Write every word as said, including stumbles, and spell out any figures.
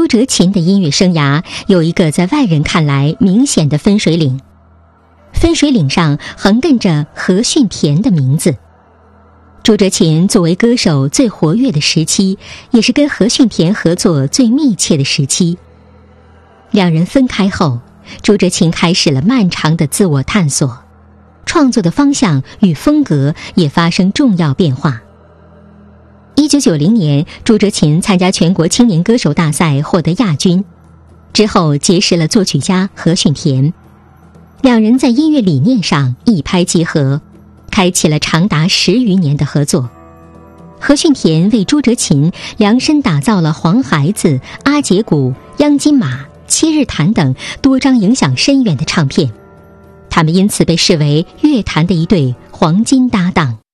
哲琴的音乐生涯有一个在外人看来明显的分水岭，分水岭上横亘着何训田的名字。朱哲琴作为歌手最活跃的时期，也是跟何训田合作最密切的时期。两人分开后，朱哲琴开始了漫长的自我探索，创作的方向与风格也发生重要变化。一九九零年，朱哲琴参加全国青年歌手大赛获得亚军，之后结识了作曲家何训田，两人在音乐理念上一拍即合，开启了长达十余年的合作。何训田为朱哲琴量身打造了《黄孩子》、《阿姐鼓》、《央金马》、《七日谈》等多张影响深远的唱片，他们因此被视为乐坛的一对黄金搭档。